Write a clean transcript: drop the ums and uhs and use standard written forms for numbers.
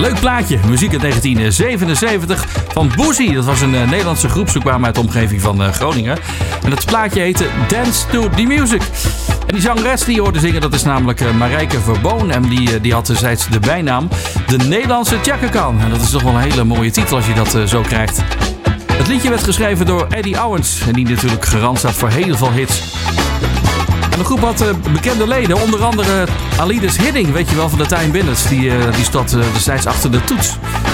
Leuk plaatje. Muziek uit 1977 van Boezie. Dat was een Nederlandse groep. Ze kwamen uit de omgeving van Groningen. En het plaatje heette Dance to the Music. En die zangeres die je hoorde zingen, dat is namelijk Marijke Verboon. En die had destijds de bijnaam de Nederlandse Chaka Khan. En dat is toch wel een hele mooie titel als je dat zo krijgt. Het liedje werd geschreven door Eddie Owens. En die natuurlijk garant staat voor heel veel hits. En de groep had bekende leden, onder andere Alides Hidding, weet je wel, van de Time Bandits. Die stond destijds achter de toets.